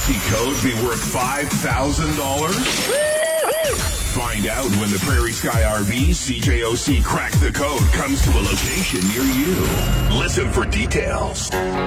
CJOC code be worth $5,000? Find out when the Prairie Sky RV CJOC Crack the Code comes to a location near you. Listen for details.